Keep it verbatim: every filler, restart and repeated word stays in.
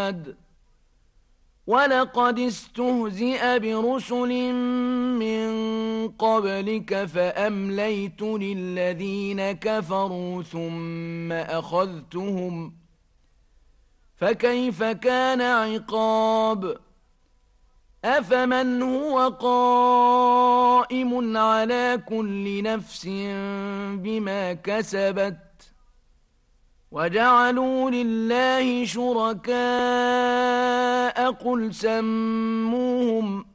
أحد ولقد استهزئ برسل من قبلك فأمليت للذين كفروا ثم أخذتهم فكيف كان عقاب أفمن هو قائم على كل نفس بما كسبت وجعلوا لله شركاء قل سموهم